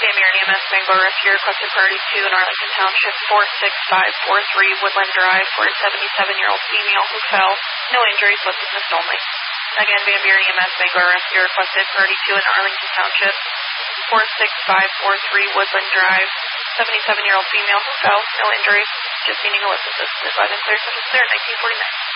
Van Buren EMS Bangor Rescue requested priority 2 in Arlington Township 46543 Woodland Drive for a 77-year-old female who fell. No injuries, left dismissed only. Again, Van Buren EMS Bangor Rescue requested priority 2 in Arlington Township 46543 Woodland Drive. 77-year-old female who fell. No injuries, just needing a lift assist. Advise and clear, such as clear 1949.